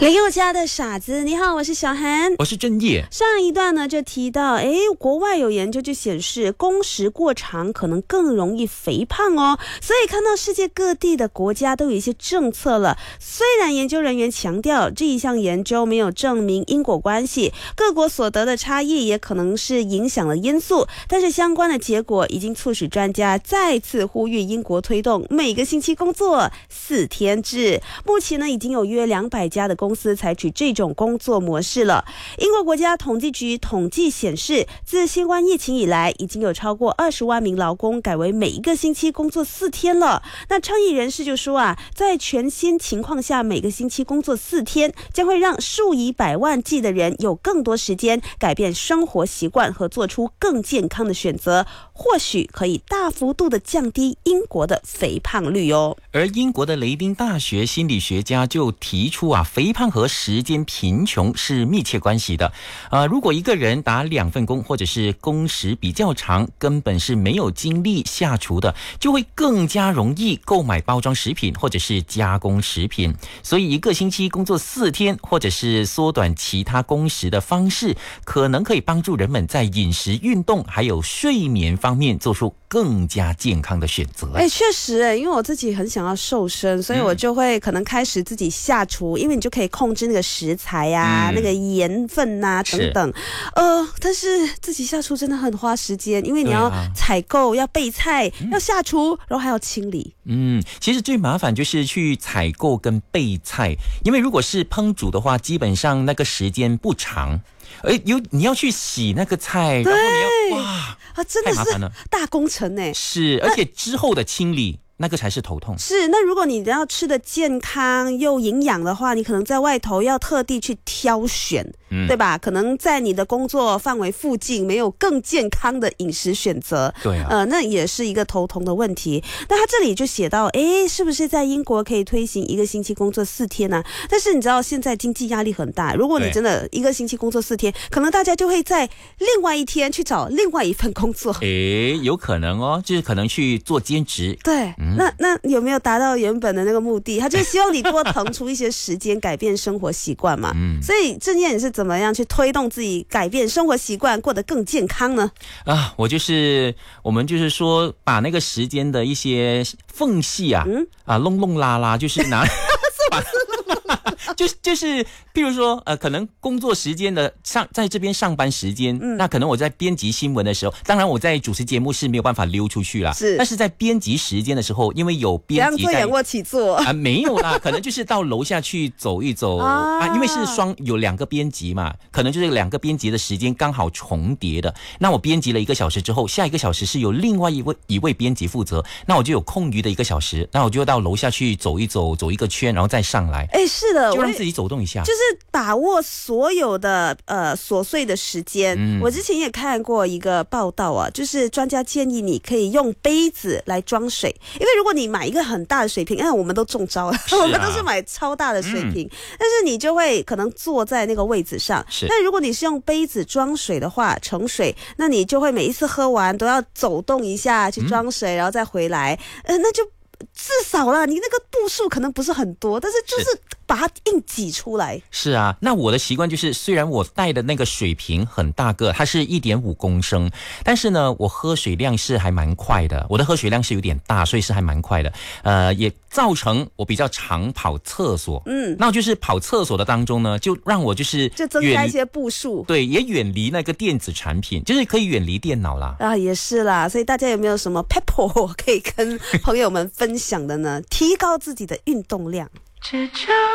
林宥嘉的傻子，你好，我是小涵， 我是正业。 上一段呢就提到，国外有研究就显示，工时过长可能更容易肥胖哦。所以看到世界各地的国家都有一些政策了，虽然研究人员强调这一项研究没有证明因果关系，各国所得的差异也可能是影响了因素，但是相关的结果已经促使专家再次呼吁英国推动每个星期工作4天制。目前呢已经有约200家的公司采取这种工作模式了。英国国家统计局统计显示，自新冠疫情以来，已经有超过20万名劳工改为每一个星期工作4天了。那倡议人士就说在全新情况下，每个星期工作4天，将会让数以百万计的人有更多时间改变生活习惯和做出更健康的选择，或许可以大幅度的降低英国的肥胖率哦。 而英国的雷丁大学心理学家就提出肥胖和时间贫穷是密切关系的。如果一个人打2份工，或者是工时比较长，根本是没有精力下厨的，就会更加容易购买包装食品或者是加工食品。所以一个星期工作4天，或者是缩短其他工时的方式，可能可以帮助人们在饮食、运动还有睡眠方面做出更加健康的选择。 确实因为我自己很想要瘦身，所以我就会可能开始自己下厨，因为你就可以控制那个食材那个盐分等等。但是自己下厨真的很花时间，因为你要采购、要备菜、要下厨，然后还要清理。 其实最麻烦就是去采购跟备菜，因为如果是烹煮的话，基本上那个时间不长。你要去洗那个菜，然后你要真的是大工程呢。 是，而且之后的清理那个才是头痛。 是，那如果你要吃的健康又营养的话，你可能在外头要特地去挑选，对吧？可能在你的工作范围附近没有更健康的饮食选择。 对那也是一个头痛的问题。那他这里就写到，是不是在英国可以推行一个星期工作4天呢？但是你知道现在经济压力很大，如果你真的一个星期工作4天，可能大家就会在另外一天去找另外一份工作。 有可能就是可能去做兼职。 对。那有没有达到原本的那个目的？他就希望你多腾出一些时间改变生活习惯嘛。所以正业你是怎么样去推动自己改变生活习惯，过得更健康呢？ 我们就是说把那个时间的一些缝隙弄拉，就是拿就是譬如说可能工作时间的在这边上班时间，那可能我在编辑新闻的时候，当然我在主持节目是没有办法溜出去啦，但是在编辑时间的时候，因为有编辑在， 这样做仰卧起坐没有啦，可能就是到楼下去走一走因为是有2个编辑嘛，可能就是2个编辑的时间刚好重叠的。那我编辑了1个小时之后，下1个小时是由另外一位编辑负责，那我就有空余的1个小时，那我就到楼下去走一走，走1个圈，然后再上来。 是的， 就让自己走动一下， 就是把握所有的琐碎的时间。我之前也看过一个报道就是专家建议你可以用杯子来装水，因为如果你买一个很大的水瓶，我们都中招了，我们都是买超大的水瓶，但是你就会可能坐在那个位置上。但如果你是用杯子装水的话，盛水，那你就会每一次喝完都要走动一下去装水，然后再回来。那就至少啦，你那个步数可能不是很多，但是就是把它硬挤出来。 是啊，那我的习惯就是，虽然我带的那个水瓶很大个，它是1.5公升，但是呢，我喝水量是还蛮快的。我的喝水量是有点大，所以是还蛮快的。也造成我比较常跑厕所。那就是跑厕所的当中呢，就让我就增加一些步数。 对，也远离那个电子产品，就是可以远离电脑啦。 也是啦。所以大家有没有什么 pebble 可以跟朋友们分享的呢？提高自己的运动量。